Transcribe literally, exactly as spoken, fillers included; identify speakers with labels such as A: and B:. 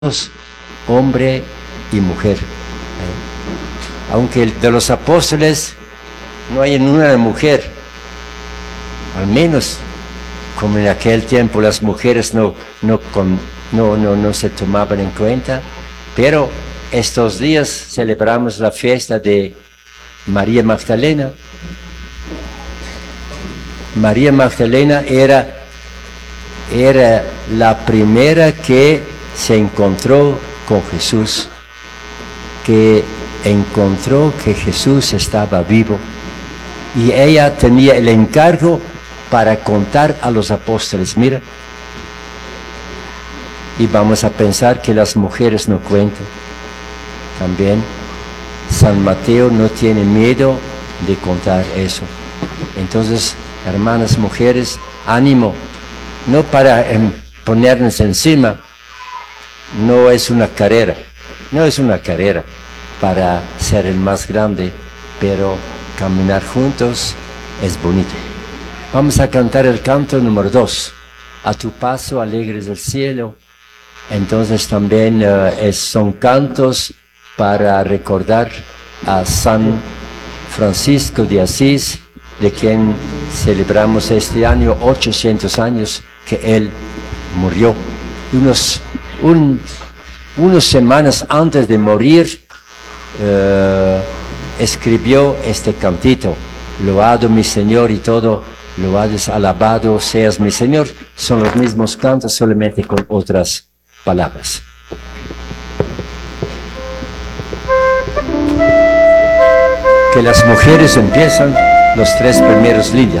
A: hombre y mujer. Aunque de los apóstoles no hay ninguna mujer, al menos como en aquel tiempo las mujeres no, no, con, no, no, no se tomaban en cuenta, pero estos días celebramos la fiesta de María Magdalena. María Magdalena era, era la primera que se encontró con Jesús, que encontró que Jesús estaba vivo, y ella tenía el encargo para contar a los apóstoles. Mira, y vamos a pensar que las mujeres no cuentan. También San Mateo no tiene miedo de contar eso. Entonces, hermanas mujeres, ánimo, no para eh, ponernos encima. No es una carrera, no es una carrera para ser el más grande, pero caminar juntos es bonito. Vamos a cantar el canto número dos, A tu paso alegres del cielo. Entonces también uh, es, son cantos para recordar a San Francisco de Asís, de quien celebramos este año ochocientos años que él murió. Y unos Un, unas semanas antes de morir, uh, escribió este cantito: loado mi Señor y todo, loado, alabado seas mi Señor. Son los mismos cantos, solamente con otras palabras. Que las mujeres empiezan los tres primeros líneas.